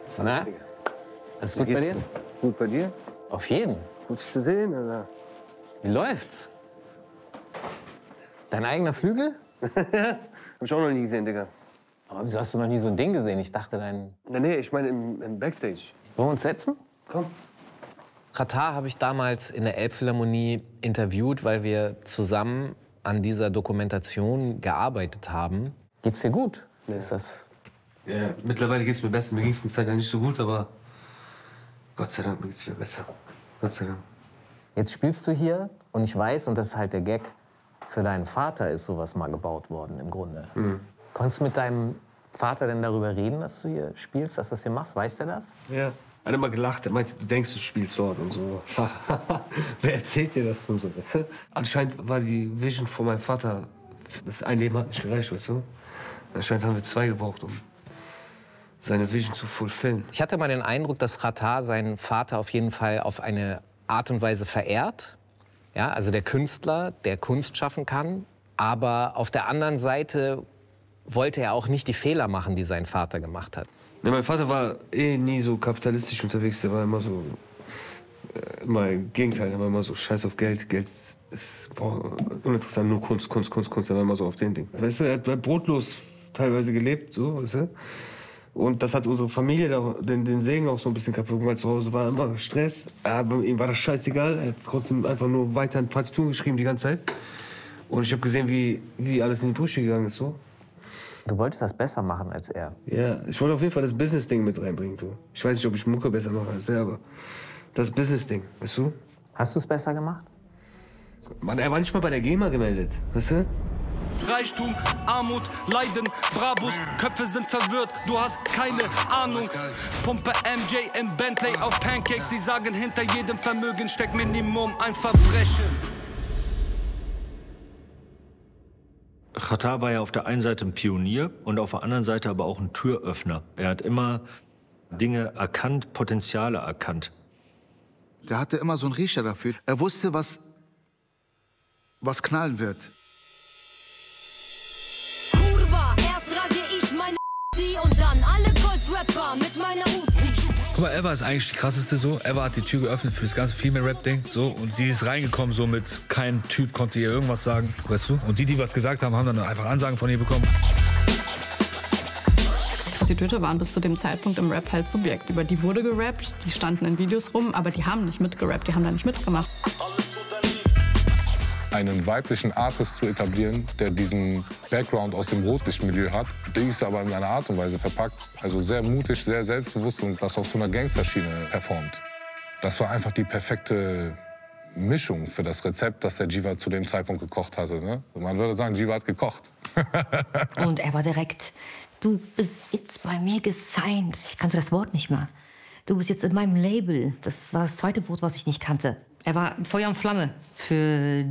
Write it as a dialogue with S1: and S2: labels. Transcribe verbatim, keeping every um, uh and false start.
S1: Na? Alles gut bei dir?
S2: Gut bei dir?
S1: Auf jeden.
S2: Gut dich zu sehen, oder?
S1: Wie läuft's? Dein eigener Flügel?
S2: Hab ich auch noch nie gesehen, Digga.
S1: Aber wieso hast du noch nie so ein Ding gesehen? Ich dachte, dein...
S2: Nee, nee, ich meine im, im Backstage.
S1: Wollen wir uns setzen?
S2: Komm.
S1: Xatar habe ich damals in der Elbphilharmonie interviewt, weil wir zusammen an dieser Dokumentation gearbeitet haben. Geht's dir gut?
S2: Nee.
S1: Ist das...
S2: Ja, mittlerweile geht's mir besser. Mir ging's eine Zeit lang nicht so gut, aber Gott sei Dank, mir geht's viel besser. Gott sei Dank.
S1: Jetzt spielst du hier und ich weiß, und das ist halt der Gag, für deinen Vater ist sowas mal gebaut worden im Grunde.
S2: Mhm.
S1: Konntest du mit deinem Vater denn darüber reden, dass du hier spielst, dass du das hier machst? Weiß der das?
S2: Ja. Er hat immer gelacht. Er meinte, du denkst, du spielst dort und so. Wer erzählt dir das und so? Anscheinend war die Vision von meinem Vater, das ein Leben hat nicht gereicht, weißt du? Anscheinend haben wir zwei gebraucht, um seine Vision zu fulfillen.
S1: Ich hatte mal den Eindruck, dass Xatar seinen Vater auf jeden Fall auf eine Art und Weise verehrt. Ja, also der Künstler, der Kunst schaffen kann. Aber auf der anderen Seite wollte er auch nicht die Fehler machen, die sein Vater gemacht hat.
S2: Ja, mein Vater war eh nie so kapitalistisch unterwegs. Der war immer so, äh, immer im Gegenteil, er war immer so scheiß auf Geld. Geld ist, ist boah, uninteressant, nur Kunst, Kunst, Kunst, Kunst. Er war immer so auf den Ding. Weißt du, er hat brotlos teilweise gelebt, so, weißt du. Und das hat unsere Familie da, den, den Segen auch so ein bisschen kaputt gemacht, weil zu Hause war immer Stress. Aber ihm war das scheißegal. Er hat trotzdem einfach nur weiter in Partituren geschrieben die ganze Zeit. Und ich habe gesehen, wie, wie alles in die Brüche gegangen ist. So.
S1: Du wolltest das besser machen als er.
S2: Ja, ich wollte auf jeden Fall das Business-Ding mit reinbringen. So. Ich weiß nicht, ob ich Mucke besser mache als er, aber das Business-Ding, weißt du?
S1: Hast du es besser gemacht?
S2: Mann, er war nicht mal bei der GEMA gemeldet, weißt du?
S3: Reichtum, Armut, Leiden, Brabus, Köpfe sind verwirrt, du hast keine Ahnung. Pumpe M J im Bentley auf Pancakes, sie sagen, hinter jedem Vermögen steckt Minimum ein Verbrechen.
S4: Xatar war ja auf der einen Seite ein Pionier und auf der anderen Seite aber auch ein Türöffner. Er hat immer Dinge erkannt, Potenziale erkannt.
S5: Der hatte immer so einen Riecher dafür. Er wusste, was, was knallen wird.
S6: Kurva, erst rasier ich meine und dann alle Gold-Rapper mit meiner Uzi.
S7: Guck mal, Eva ist eigentlich die krasseste so. Eva hat die Tür geöffnet für das ganze Female-Rap-Ding. So, und sie ist reingekommen so mit, kein Typ konnte ihr irgendwas sagen, weißt du? Und die, die was gesagt haben, haben dann einfach Ansagen von ihr bekommen.
S8: Prostituierte waren bis zu dem Zeitpunkt im Rap halt Subjekt. Über die wurde gerappt, die standen in Videos rum, aber die haben nicht mitgerappt, die haben da nicht mitgemacht.
S9: Einen weiblichen Artist zu etablieren, der diesen Background aus dem Rotlichtmilieu hat, die ist aber in einer Art und Weise verpackt. Also sehr mutig, sehr selbstbewusst und das auf so einer Gangsterschiene performt. Das war einfach die perfekte Mischung für das Rezept, das der Jiva zu dem Zeitpunkt gekocht hatte. Ne? Man würde sagen, Jiva hat gekocht.
S10: Und er war direkt, du bist jetzt bei mir gesigned. Ich kannte das Wort nicht mal. Du bist jetzt in meinem Label. Das war das zweite Wort, was ich nicht kannte. Er war Feuer und Flamme für die